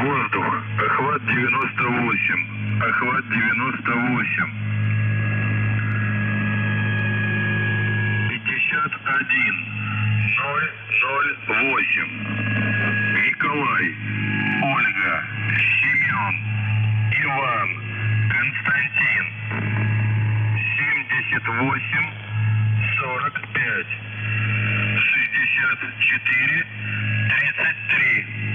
Воздух. Охват 98. Охват 98. 51 008. Николай, Ольга, Семен, Иван, Константин. 78 45 64 33.